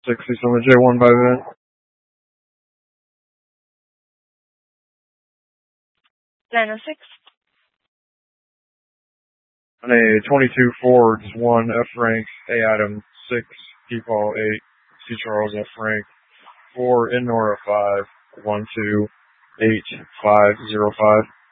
60 on the J1 by then. Dino 6. On a 22 Fords, 1 F rank, A Adam 6, Keepall 8, C Charles F rank, 4 Innora 5, 1 2 8 5 0 5.